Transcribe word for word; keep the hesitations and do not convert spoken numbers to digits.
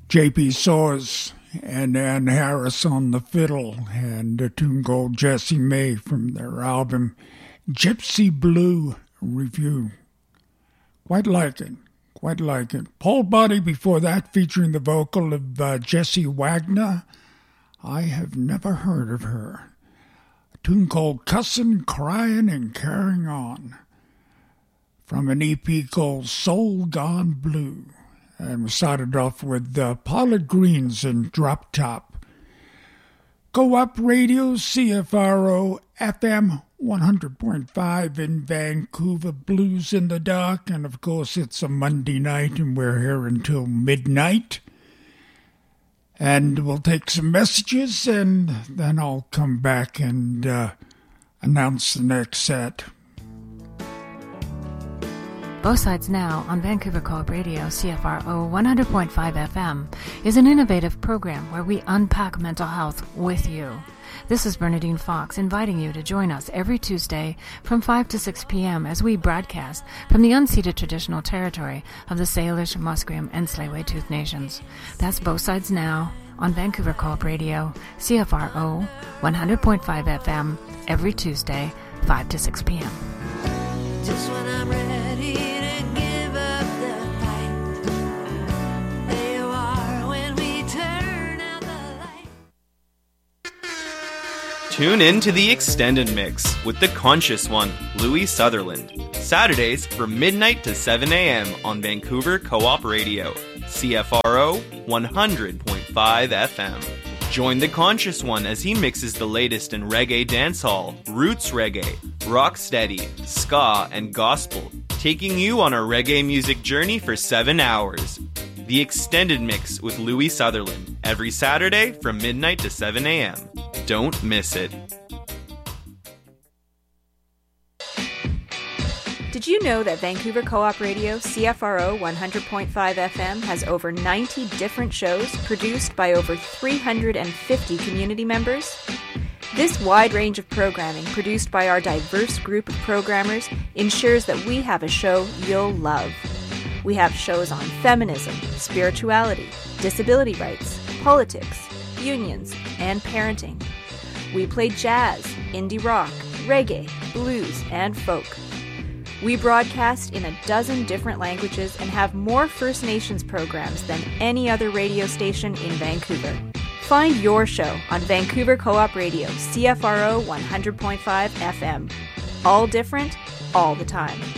J P Soares and Ann Harris on the fiddle, and a tune called Jessie May from their album Gypsy Blue Review. Quite like it, quite like it. Paul Buddy before that, featuring the vocal of uh, Jessie Wagner. I have never heard of her. A tune called Cussin', Crying, and Carrying On from an E P called Soul Gone Blue. And we started off with uh, Paula Greens and Drop Top. Co-op Radio, C F R O, F M one hundred point five in Vancouver, Blues in the Dark. And of course, it's a Monday night and we're here until midnight. And we'll take some messages and then I'll come back and uh, announce the next set. Both Sides Now on Vancouver Co-op Radio, C F R O one hundred point five F M, is an innovative program where we unpack mental health with you. This is Bernadine Fox inviting you to join us every Tuesday from five to six p.m. as we broadcast from the unceded traditional territory of the Salish, Musqueam, and Tsleil-Waututh Nations. That's Both Sides Now on Vancouver Co-op Radio, C F R O one hundred point five F M, every Tuesday, five to six p.m. Just when I'm ready. Tune in to the Extended Mix with the Conscious One, Louis Sutherland. Saturdays from midnight to seven a.m. on Vancouver Co-op Radio, C F R O one hundred point five F M. Join the Conscious One as he mixes the latest in reggae dancehall, roots reggae, rocksteady, ska, and gospel, taking you on a reggae music journey for seven hours. The Extended Mix with Louis Sutherland, every Saturday from midnight to seven a.m. Don't miss it. Did you know that Vancouver Co-op Radio, C F R O one hundred point five F M, has over ninety different shows produced by over three hundred fifty community members? This wide range of programming produced by our diverse group of programmers ensures that we have a show you'll love. We have shows on feminism, spirituality, disability rights, politics, unions, and parenting. We play jazz, indie rock, reggae, blues, and folk. We broadcast in a dozen different languages and have more First Nations programs than any other radio station in Vancouver. Find your show on Vancouver Co-op Radio, C F R O one hundred point five F M. All different, all the time.